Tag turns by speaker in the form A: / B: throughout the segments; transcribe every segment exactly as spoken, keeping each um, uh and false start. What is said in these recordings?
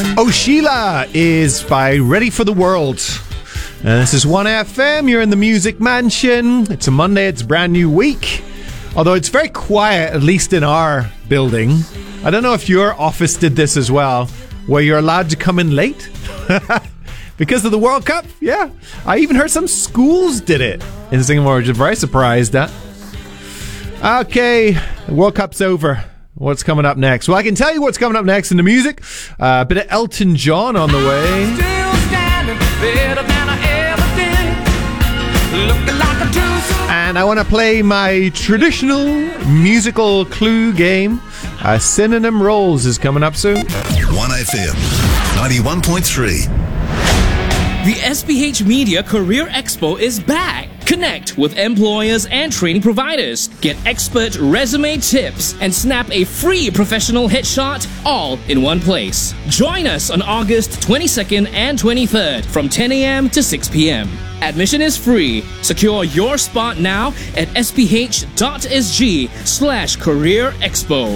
A: Oh Sheila is by Ready for the World. Uh, this is one F M. You're in the Music Mansion. It's a Monday. It's a brand new week. Although it's very quiet, at least in our building. I don't know if your office did this as well, where you're allowed to come in late because of the World Cup. Yeah, I even heard some schools did it in Singapore, which I'm very surprised at. Okay, the World Cup's over. What's coming up next? Well, I can tell you what's coming up next in the music. Uh, a bit of Elton John on the way.
B: Still standing better than I ever did. Looking like a true.
A: And I want to play my traditional musical clue game. Uh, Synonym Rolls is coming up soon.
C: one F M ninety-one point three.
D: The S P H Media Career Expo is back. Connect with employers and training providers. Get expert resume tips and snap a free professional headshot all in one place. Join us on August twenty-second and twenty-third from ten a.m. to six p.m. Admission is free. Secure your spot now at sph.sg slash career expo.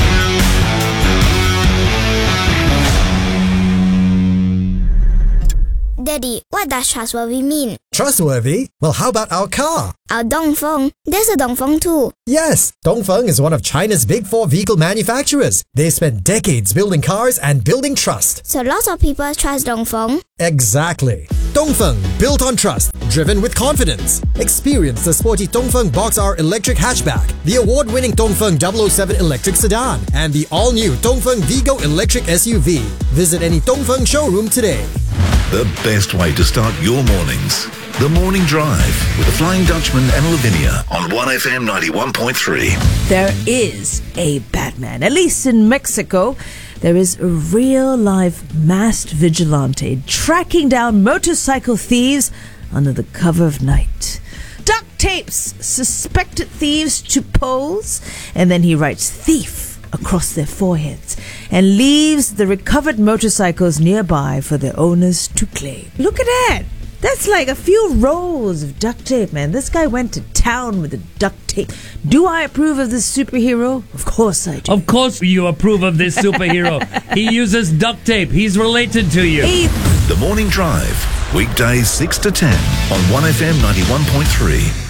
E: Daddy, what does trustworthy mean?
F: Trustworthy? Well, how about our car?
E: Our Dongfeng. There's a Dongfeng too.
F: Yes, Dongfeng is one of China's big four vehicle manufacturers. They spent decades building cars and building trust.
E: So lots of people trust Dongfeng.
F: Exactly. Dongfeng, built on trust, driven with confidence. Experience the sporty Dongfeng Box R electric hatchback, the award-winning Dongfeng double oh seven electric sedan, and the all-new Dongfeng Vigo electric S U V. Visit any Dongfeng showroom today.
C: The best way to start your mornings. The Morning Drive with the Flying Dutchman and Lavinia on one F M ninety-one point three.
G: There is a Batman, at least in Mexico. There is a real-life masked vigilante tracking down motorcycle thieves under the cover of night. Duct tapes suspected thieves to poles, and then he writes thief across their foreheads and leaves the recovered motorcycles nearby for their owners to claim. Look at that! That's like a few rolls of duct tape, man. This guy went to town with the duct tape. Do I approve of this superhero? Of course I do.
H: Of course you approve of this superhero. He uses duct tape. He's related to you.
G: Hey.
C: The Morning Drive, weekdays six to ten on one F M ninety-one point three.